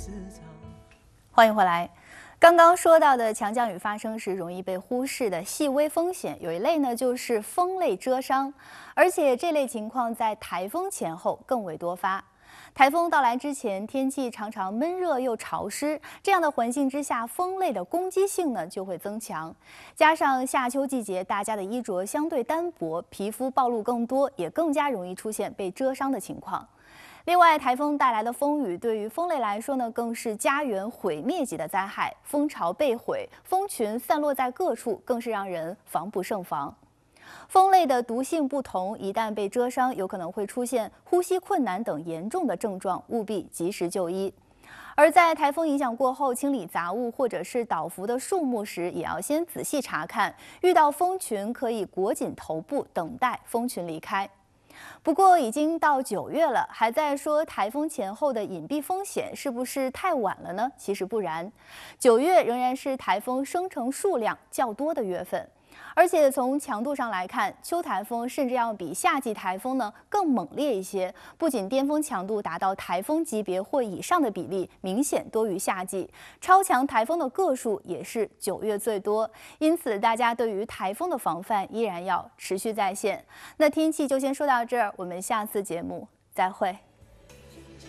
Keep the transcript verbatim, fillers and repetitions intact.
欢迎回来。刚刚说到的强降雨发生时容易被忽视的细微风险，有一类呢就是风类蛰伤，而且这类情况在台风前后更为多发。台风到来之前，天气常常闷热又潮湿，这样的环境之下，风类的攻击性呢就会增强。加上夏秋季节，大家的衣着相对单薄，皮肤暴露更多，也更加容易出现被蛰伤的情况。另外，台风带来的风雨对于风类来说呢，更是家园毁灭级的灾害，蜂巢被毁，蜂群散落在各处，更是让人防不胜防。风类的毒性不同，一旦被蛰伤，有可能会出现呼吸困难等严重的症状，务必及时就医。而在台风影响过后，清理杂物或者是倒伏的树木时，也要先仔细查看，遇到蜂群可以裹紧头部，等待蜂群离开。不过已经到九月了，还在说台风前后的隐蔽风险，是不是太晚了呢？其实不然，九月仍然是台风生成数量较多的月份。而且从强度上来看，秋台风甚至要比夏季台风呢更猛烈一些。不仅巅峰强度达到台风级别或以上的比例明显多于夏季，超强台风的个数也是九月最多。因此，大家对于台风的防范依然要持续在线。那天气就先说到这儿，我们下次节目再会。